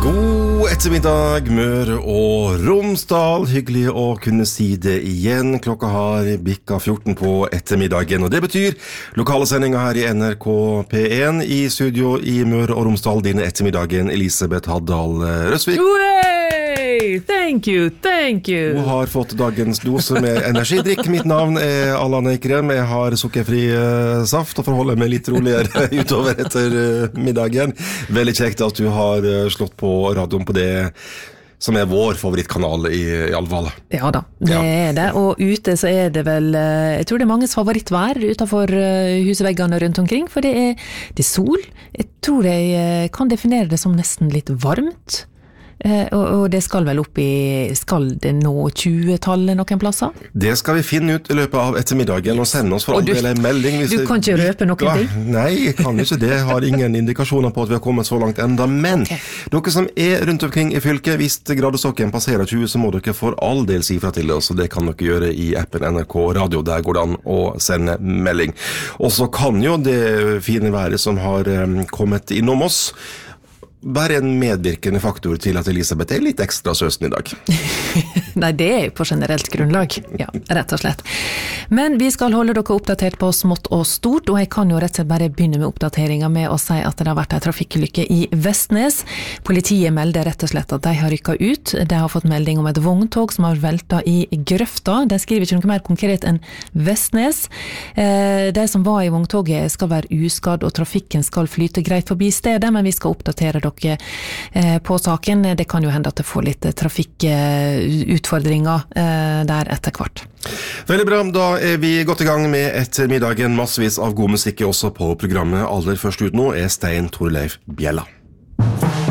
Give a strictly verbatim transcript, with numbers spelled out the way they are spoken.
God ettermiddag, Møre og Romsdal. Hyggelig å kunne si det igjen. Klokka har bikka fjorten på ettermiddagen, og det betyr lokale sendinger her i N R K P én. I studio i Møre og Romsdal dine ettermiddagen, Elisabeth Haddal Røsvik. Hooray! Thank you, thank you. Hun har fått dagens dose med energidrikk. Mitt navn er Allan Eikrem. Jeg har sukkerfri uh, saft og forholder meg litt roligere utover etter uh, middagen. Veldig kjekt at du har uh, slått på radioen på det som er vår favorittkanal i, i alle fall. Ja da, det ja. er det. Og ute så er det vel, jeg tror det er manges favorittvær utenfor husveggene rundt omkring, for det er, det er sol. Jeg tror jeg kan definere det som nesten litt varmt. Eh, og, og det skal vel opp i, skal det nå tjue-tallet noen plasser? Det skal vi finne ut i løpet av ettermiddagen og sende oss for all del en melding. Du kan ikke røpe noen ting? Nei, jeg kan ikke det. Jeg har ingen indikasjoner på at vi har kommet så langt enda. Men okay. Dere som er rundt omkring i fylket, hvis gradestokken passerer tjue, så må dere for all del si fra til oss, og det kan dere gjøre i appen N R K Radio. Der går det an å sende melding. Og så kan jo det fine været som har um, kommet innom oss bare en medvirkende faktor til at Elisabeth er litt ekstra søsten i dag. Nei, det er på generelt grunnlag, ja, rett og slett. Men vi skal holde dere oppdatert på smått og stort, og jeg kan jo rett og slett bare begynne med oppdateringen med å si at det har vært en trafikkulykke i Vestnes. Politiet melder rett og slett at de har rykket ut. De har fått melding om et vogntog som har veltet i grøfta. De skriver ikke noe mer konkret enn Vestnes. De som var i vogntoget skal være uskadd, og trafikken skal flyte greit forbi stedet, men vi skal oppdatere dere på saken. Det kan jo hende at det får litt trafikkutfordringer der etter hvert. Veldig bra, da er vi godt i gang med ettermiddagen. Massevis av god musikk også på programmet. Aller først ut nå er Stein Torleif Bjella.